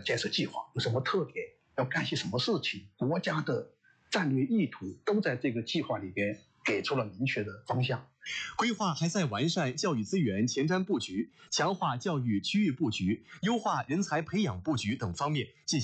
建设计划有什么特点，要干些什么事情，国家的战略意图都在这个计划里边给出了明确的方向。 规划还在完善教育资源前瞻布局、强化教育区域布局、优化人才培养布局等方面进行